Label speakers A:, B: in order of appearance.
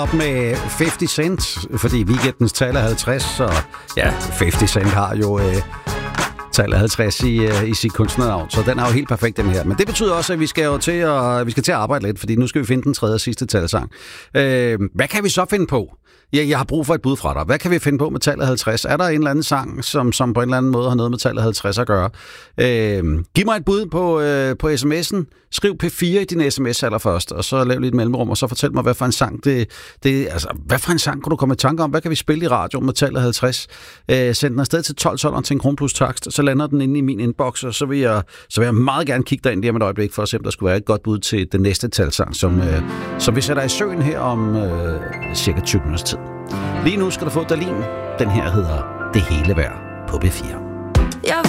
A: Op med 50 Cent, fordi weekendens tal er 50, og ja, 50 Cent har jo tallet 50 i sit kunstnernavn, så den er jo helt perfekt, den her. Men det betyder også, at vi skal til at arbejde lidt, fordi nu skal vi finde den tredje og sidste talsang. Hvad kan vi så finde på? Ja, jeg har brug for et bud fra dig. Hvad kan vi finde på med tallet 50? Er der en eller anden sang, som på en eller anden måde har noget med tallet 50 at gøre? Giv mig et bud på sms'en. Skriv P4 i din sms allerførst, og så lav lidt mellemrum, og så fortæl mig, hvad for en sang hvad for en sang kunne du komme i tanke om? Hvad kan vi spille i radio med tallet 50? Send den afsted til 12 til en kron plus takst, så lander den inde i min inbox, og så vil jeg meget gerne kigge derind lige om et øjeblik, for at se, om der skulle være et godt bud til den næste talsang, som vi sætter i søen her om cirka 20 minutters tid. Lige nu skal du få Dalin. Den her hedder Det hele værd på B4.
B: Jeg